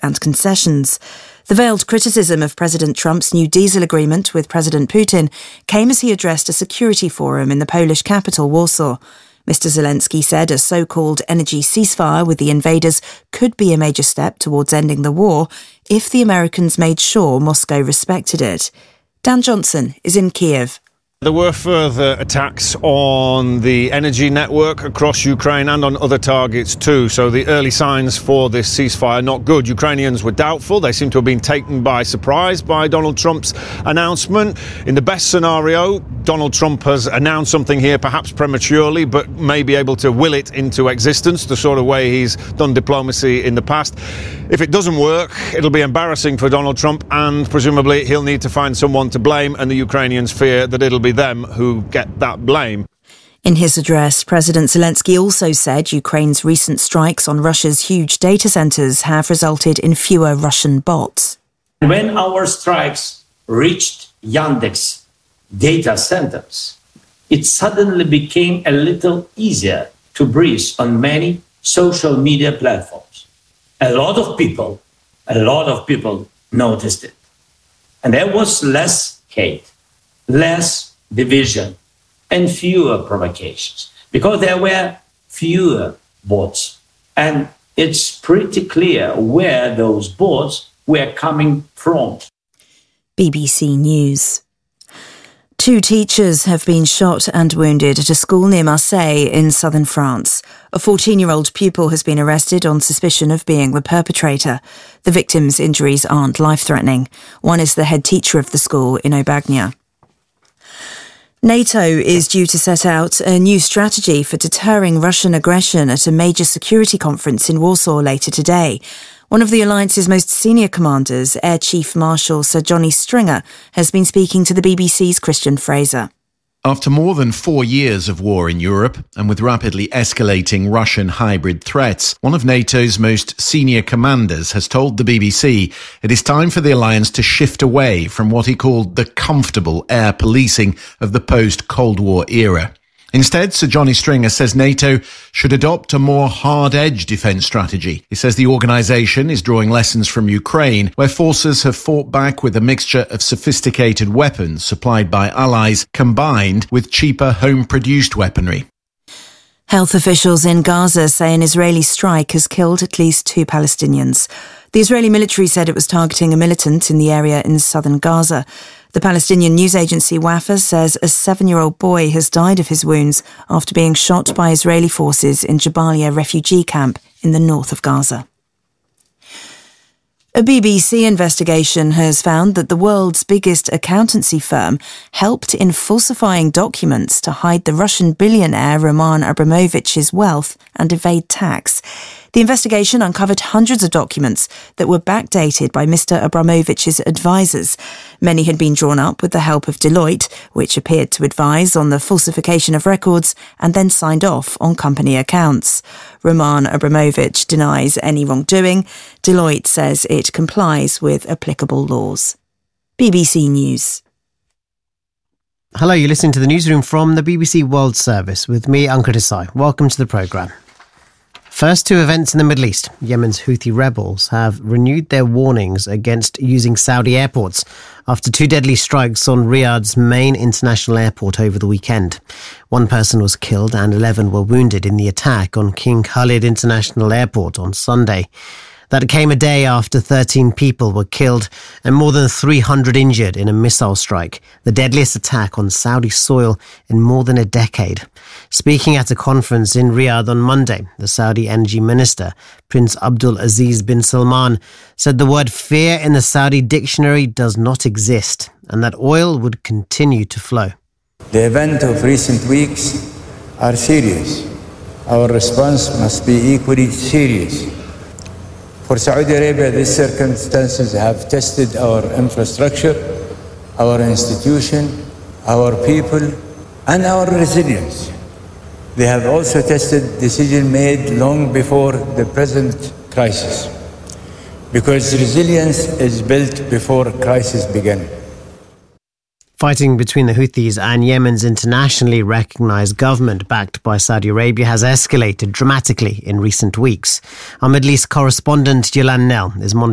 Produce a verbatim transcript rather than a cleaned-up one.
and concessions. The veiled criticism of President Trump's new diesel agreement with President Putin came as he addressed a security forum in the Polish capital, Warsaw. Mister Zelensky said a so-called energy ceasefire with the invaders could be a major step towards ending the war if the Americans made sure Moscow respected it. Dan Johnson is in Kiev. There were further attacks on the energy network across Ukraine and on other targets too, so the early signs for this ceasefire are not good. Ukrainians were doubtful. They seem to have been taken by surprise by Donald Trump's announcement. In the best scenario, Donald Trump has announced something here, perhaps prematurely, but may be able to will it into existence, the sort of way he's done diplomacy in the past. If it doesn't work, it'll be embarrassing for Donald Trump, and presumably he'll need to find someone to blame, and the Ukrainians fear that it'll be them who get that blame. In his address, President Zelensky also said Ukraine's recent strikes on Russia's huge data centres have resulted in fewer Russian bots. When our strikes reached Yandex data centres, it suddenly became a little easier to breathe on many social media platforms. A lot of people, a lot of people noticed it. And there was less hate, less division, and fewer provocations, because there were fewer bots. And it's pretty clear where those bots were coming from. B B C News. Two teachers have been shot and wounded at a school near Marseille in southern France. A fourteen-year-old pupil has been arrested on suspicion of being the perpetrator. The victim's injuries aren't life-threatening. One is the head teacher of the school in Aubagne. NATO is due to set out a new strategy for deterring Russian aggression at a major security conference in Warsaw later today. One of the alliance's most senior commanders, Air Chief Marshal Sir Johnny Stringer, has been speaking to the B B C's Christian Fraser. After more than four years of war in Europe, and with rapidly escalating Russian hybrid threats, one of NATO's most senior commanders has told the B B C it is time for the alliance to shift away from what he called the comfortable air policing of the post-Cold War era. Instead, Sir Johnny Stringer says NATO should adopt a more hard-edged defence strategy. He says the organisation is drawing lessons from Ukraine, where forces have fought back with a mixture of sophisticated weapons supplied by allies combined with cheaper home-produced weaponry. Health officials in Gaza say an Israeli strike has killed at least two Palestinians. The Israeli military said it was targeting a militant in the area in southern Gaza. The Palestinian news agency Wafa says a seven-year-old boy has died of his wounds after being shot by Israeli forces in Jabalia refugee camp in the north of Gaza. A B B C investigation has found that the world's biggest accountancy firm helped in falsifying documents to hide the Russian billionaire Roman Abramovich's wealth and evade tax. The investigation uncovered hundreds of documents that were backdated by Mister Abramovich's advisors. Many had been drawn up with the help of Deloitte, which appeared to advise on the falsification of records and then signed off on company accounts. Roman Abramovich denies any wrongdoing. Deloitte says it complies with applicable laws. B B C News. Hello, you're listening to the newsroom from the B B C World Service with me, Ankar Desai. Welcome to the programme. First two events in the Middle East. Yemen's Houthi rebels have renewed their warnings against using Saudi airports after two deadly strikes on Riyadh's main international airport over the weekend. One person was killed and eleven were wounded in the attack on King Khalid International Airport on Sunday. That came a day after thirteen people were killed and more than three hundred injured in a missile strike, the deadliest attack on Saudi soil in more than a decade. Speaking at a conference in Riyadh on Monday, the Saudi Energy Minister, Prince Abdul Aziz bin Salman, said the word fear in the Saudi dictionary does not exist and that oil would continue to flow. The events of recent weeks are serious. Our response must be equally serious. For Saudi Arabia, these circumstances have tested our infrastructure, our institution, our people, and our resilience. They have also tested decisions made long before the present crisis, because resilience is built before crisis began. Fighting between the Houthis and Yemen's internationally recognised government backed by Saudi Arabia has escalated dramatically in recent weeks. Our Middle East correspondent Yolan Nell is monitoring